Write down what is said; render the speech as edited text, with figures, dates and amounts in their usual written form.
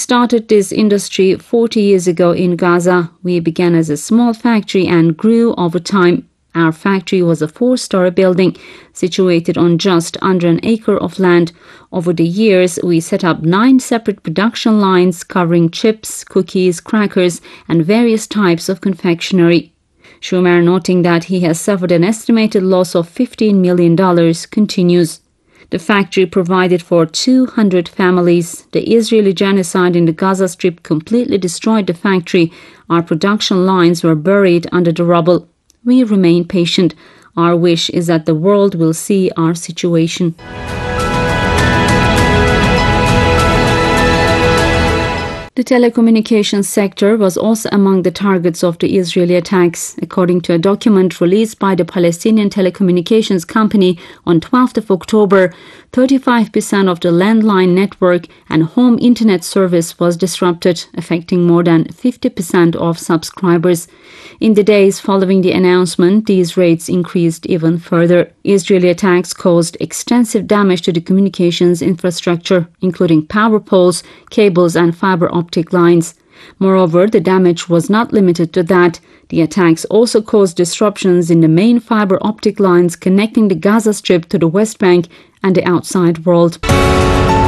started this industry 40 years ago in Gaza. We began as a small factory and grew over time. Our factory was a 4-story building situated on just under an acre of land. Over the years, we set up 9 separate production lines covering chips, cookies, crackers, and various types of confectionery. Schumer, noting that he has suffered an estimated loss of $15 million, continues. The factory provided for 200 families. The Israeli genocide in the Gaza Strip completely destroyed the factory. Our production lines were buried under the rubble. We remain patient. Our wish is that the world will see our situation. The telecommunications sector was also among the targets of the Israeli attacks. According to a document released by the Palestinian telecommunications company on 12th of October, 35% of the landline network and home internet service was disrupted, affecting more than 50% of subscribers. In the days following the announcement, these rates increased even further. Israeli attacks caused extensive damage to the communications infrastructure, including power poles, cables, and fiber optic lines. Moreover, the damage was not limited to that. The attacks also caused disruptions in the main fiber optic lines connecting the Gaza Strip to the West Bank and the outside world.